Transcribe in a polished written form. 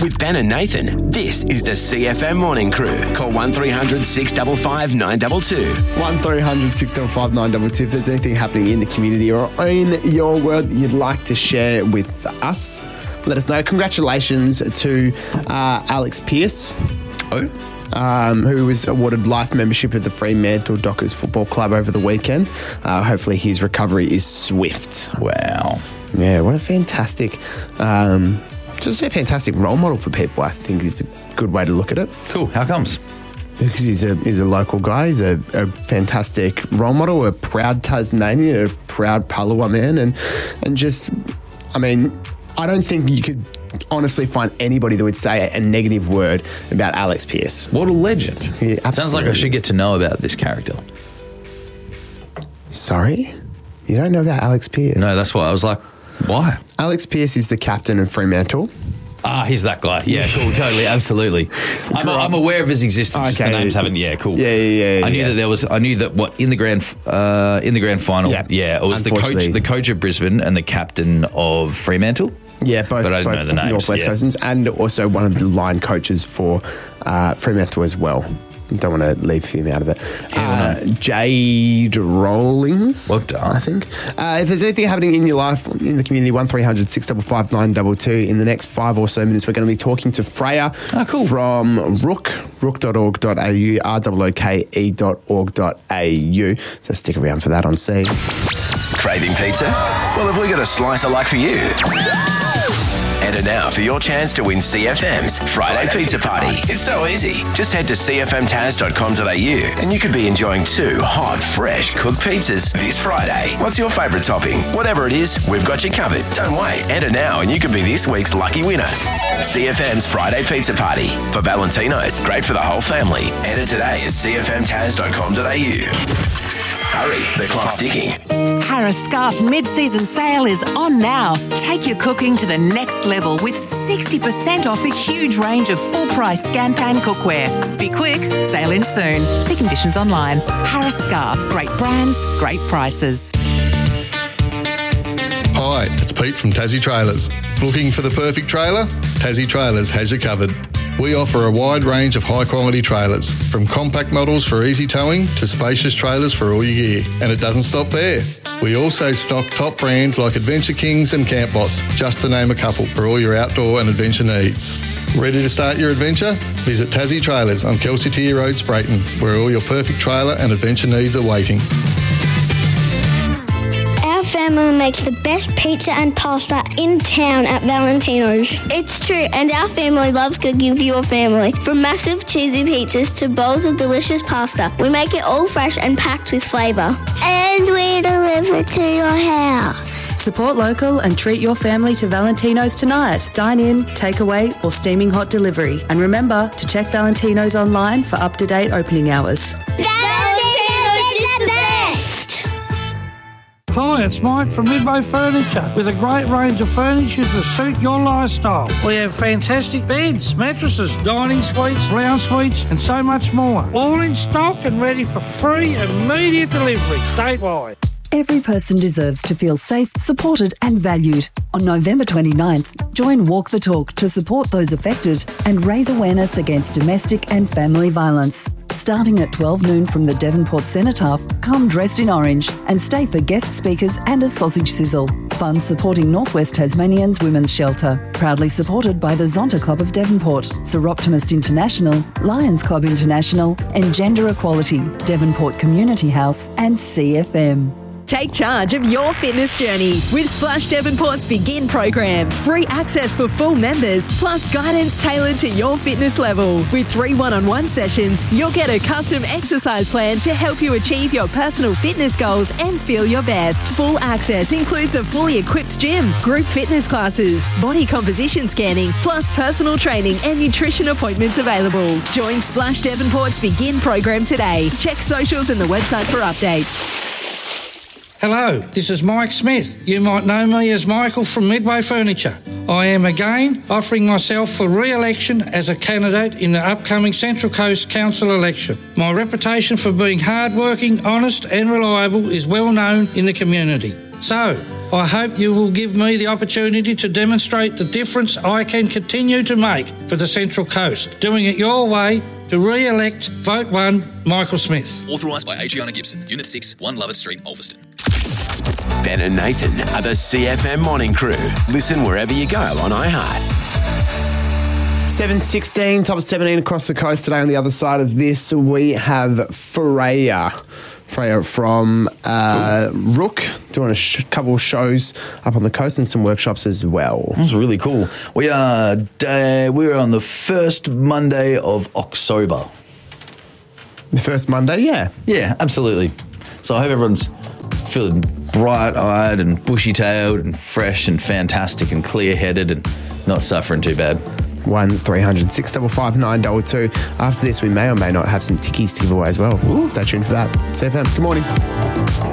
With Ben and Nathan, this is the CFM Morning Crew. Call 1300 655 922. 1300 655 922. If there's anything happening in the community or in your world that you'd like to share with us, let us know. Congratulations to Alex Pearce. Who was awarded life membership of the Fremantle Dockers Football Club over the weekend. Hopefully his recovery is swift. Wow. Yeah, what a fantastic, just a fantastic role model for people, I think is a good way to look at it. Cool. How comes? Because he's a local guy. He's a fantastic role model, a proud Tasmanian, a proud Palawa man, and just, I mean, I don't think you could honestly find anybody that would say a negative word about Alex Pearce. What a legend. He Sounds like I should get to know about this character. Sorry? You don't know about Alex Pearce? No, that's why I was like, why? Alex Pearce is the captain of Fremantle. Ah, he's that guy. Yeah, cool, totally, absolutely. I'm aware of his existence. Just the names haven't. Yeah, cool. Yeah. I knew that there was. I knew that in the grand final. Yeah, it was the coach of Brisbane and the captain of Fremantle. Yeah, both. But I didn't know the names. Northwest Coasters, and also one of the line coaches for Fremantle as well. Don't want to leave him out of it. Jade Rawlings. Well done. I think. If there's anything happening in your life, in the community, 1300 655 922. In the next 5 or so minutes, we're going to be talking to Freya from rook.org.au, rooke.org.au. So stick around for that on C. Craving pizza? Well, have we got a slice of luck for you? Enter now for your chance to win CFM's Friday Pizza Party. It's so easy. Just head to cfmtaz.com.au and you could be enjoying 2 hot, fresh cooked pizzas this Friday. What's your favourite topping? Whatever it is, we've got you covered. Don't wait. Enter now and you could be this week's lucky winner. CFM's Friday Pizza Party. For Valentino's, great for the whole family. Enter today at cfmtaz.com.au. Hurry, the clock's ticking. Harris Scarf mid-season sale is on now. Take your cooking to the next level with 60% off a huge range of full-price scan-pan cookware. Be quick, sale in soon. See conditions online. Harris Scarf, great brands, great prices. Hi, it's Pete from Tassie Trailers. Looking for the perfect trailer? Tassie Trailers has you covered. We offer a wide range of high-quality trailers, from compact models for easy towing to spacious trailers for all your gear. And it doesn't stop there. We also stock top brands like Adventure Kings and Camp Boss, just to name a couple, for all your outdoor and adventure needs. Ready to start your adventure? Visit Tassie Trailers on Kelsey Tier Road, Sprayton, where all your perfect trailer and adventure needs are waiting. Our family makes the best pizza and pasta in town at Valentino's. It's true, and our family loves cooking for your family. From massive cheesy pizzas to bowls of delicious pasta, we make it all fresh and packed with flavour. And we deliver to your house. Support local and treat your family to Valentino's tonight. Dine in, takeaway or steaming hot delivery. And remember to check Valentino's online for up-to-date opening hours. Valentino's is the best! Hi, it's Mike from Midway Furniture with a great range of furniture to suit your lifestyle. We have fantastic beds, mattresses, dining suites, lounge suites and so much more. All in stock and ready for free immediate delivery statewide. Every person deserves to feel safe, supported and valued. On November 29th, join Walk the Talk to support those affected and raise awareness against domestic and family violence. Starting at 12 noon from the Devonport Cenotaph, come dressed in orange and stay for guest speakers and a sausage sizzle. Funds supporting Northwest Tasmanians Women's Shelter. Proudly supported by the Zonta Club of Devonport, Sir Optimist International, Lions Club International and Gender Equality, Devonport Community House and CFM. Take charge of your fitness journey with Splash Devonport's Begin program. Free access for full members, plus guidance tailored to your fitness level. With 3 one-on-one sessions, you'll get a custom exercise plan to help you achieve your personal fitness goals and feel your best. Full access includes a fully equipped gym, group fitness classes, body composition scanning, plus personal training and nutrition appointments available. Join Splash Devonport's Begin program today. Check socials and the website for updates. Hello, this is Mike Smith. You might know me as Michael from Midway Furniture. I am again offering myself for re-election as a candidate in the upcoming Central Coast Council election. My reputation for being hard-working, honest and reliable is well known in the community. So, I hope you will give me the opportunity to demonstrate the difference I can continue to make for the Central Coast, doing it your way to re-elect Vote 1 Michael Smith. Authorised by Adriana Gibson, Unit 6, 1 Lovett Street, Ulverston. Ben and Nathan are the CFM Morning Crew. Listen wherever you go on iHeart. 7:16, top 17 across the coast today. On the other side of this, we have Freya from Rook doing a couple of shows up on the coast and some workshops as well. That's really cool. We're on the first Monday of October. The first Monday, yeah. Yeah, absolutely. So I hope everyone's feeling bright-eyed and bushy-tailed and fresh and fantastic and clear-headed and not suffering too bad. 1300 655 922. After this, we may or may not have some tickies to give away as well. Ooh. Stay tuned for that. CFM, good morning.